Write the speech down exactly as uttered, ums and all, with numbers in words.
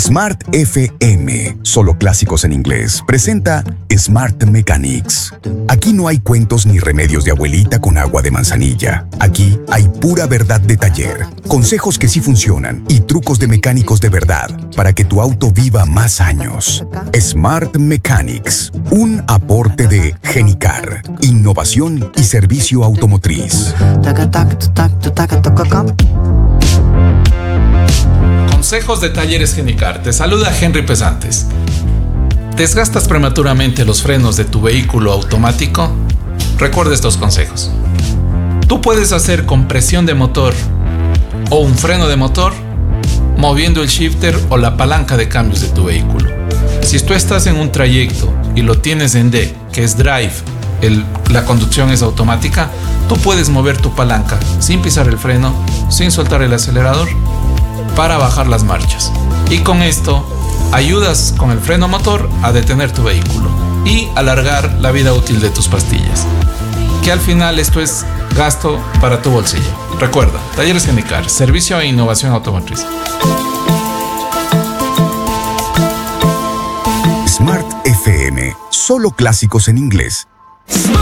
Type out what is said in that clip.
Smart F M, solo clásicos en inglés, presenta Smart Mechanics. Aquí no hay cuentos ni remedios de abuelita con agua de manzanilla. Aquí hay pura verdad de taller, consejos que sí funcionan y trucos de mecánicos de verdad para que tu auto viva más años. Smart Mechanics, un aporte de Genicar, innovación y servicio automotriz. Consejos de Talleres Genicar. Te saluda Henry Pesantes. ¿Desgastas prematuramente los frenos de tu vehículo automático? Recuerda estos consejos. Tú puedes hacer compresión de motor o un freno de motor moviendo el shifter o la palanca de cambios de tu vehículo. Si tú estás en un trayecto y lo tienes en D, que es drive, el, la conducción es automática, tú puedes mover tu palanca sin pisar el freno, sin soltar el acelerador, para bajar las marchas. Y con esto ayudas con el freno motor a detener tu vehículo y alargar la vida útil de tus pastillas, que al final esto es gasto para tu bolsillo. Recuerda, Talleres Genicar, servicio e innovación automotriz. Smart F M, solo clásicos en inglés.